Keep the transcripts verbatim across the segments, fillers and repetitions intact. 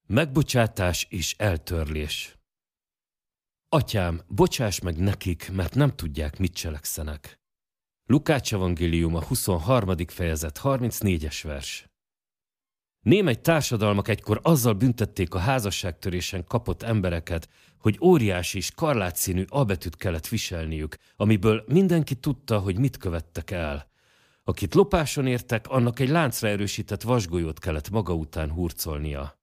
Megbocsátás és eltörlés. Atyám, bocsáss meg nekik, mert nem tudják, mit cselekszenek. Lukács evangéliuma huszonharmadik fejezet harmincnégyes vers. Némely társadalmak egykor azzal büntették a házasságtörésen kapott embereket, hogy óriási és skarlátszínű albetűt kellett viselniük, amiből mindenki tudta, hogy mit követtek el. Akit lopáson értek, annak egy láncra erősített vasgolyót kellett maga után hurcolnia.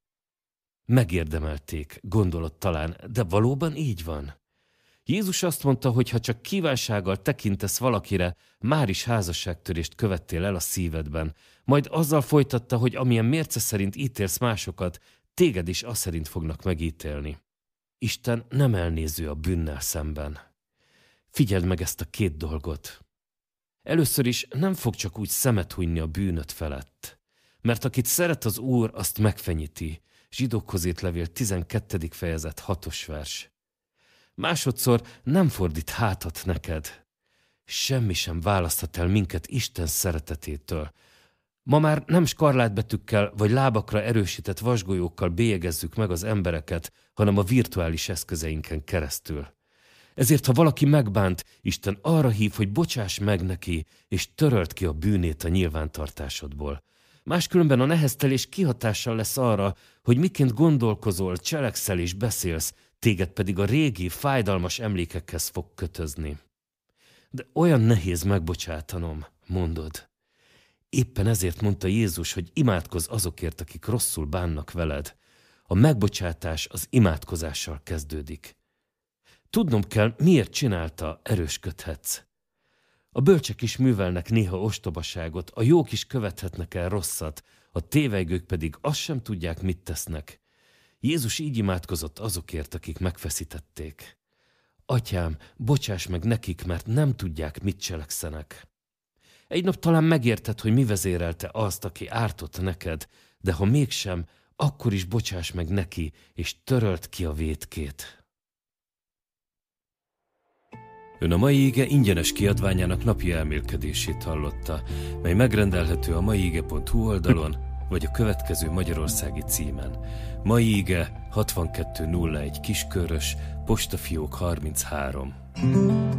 Megérdemelték, gondolott talán, de valóban így van. Jézus azt mondta, hogy ha csak kívánsággal tekintesz valakire, már is házasságtörést követtél el a szívedben. Majd azzal folytatta, hogy amilyen mérce szerint ítélsz másokat, téged is az szerint fognak megítélni. Isten nem elnéző a bűnnel szemben. Figyeld meg ezt a két dolgot. Először is nem fog csak úgy szemet hunyni a bűnöd felett. Mert akit szeret az Úr, azt megfenyíti. Zsidókhoz írt levél tizenkettedik fejezet hatos vers. Másodszor nem fordít hátat neked. Semmi sem választhat el minket Isten szeretetétől. Ma már nem skarlátbetűkkel vagy lábakra erősített vasgolyókkal bélyegezzük meg az embereket, hanem a virtuális eszközeinken keresztül. Ezért, ha valaki megbánt, Isten arra hív, hogy bocsáss meg neki, és töröld ki a bűnét a nyilvántartásodból. Máskülönben a neheztelés kihatással lesz arra, hogy miként gondolkozol, cselekszel és beszélsz, téged pedig a régi, fájdalmas emlékekhez fog kötözni. De olyan nehéz megbocsátanom, mondod. Éppen ezért mondta Jézus, hogy imádkozz azokért, akik rosszul bánnak veled. A megbocsátás az imádkozással kezdődik. Tudnom kell, miért csinálta, erősködhetsz. A bölcsek is művelnek néha ostobaságot, a jók is követhetnek el rosszat, a tévegők pedig azt sem tudják, mit tesznek. Jézus így imádkozott azokért, akik megfeszítették. Atyám, bocsáss meg nekik, mert nem tudják, mit cselekszenek. Egy nap talán megérted, hogy mi vezérelte azt, aki ártott neked, de ha mégsem, akkor is bocsáss meg neki, és töröld ki a vétkét. Ön a mai ige ingyenes kiadványának napi elmélkedését hallotta, mely megrendelhető a maiige pont hu oldalon, vagy a következő magyarországi címen. Mai ige hatvankettő nulla egy Kiskörös, postafiók harminchárom.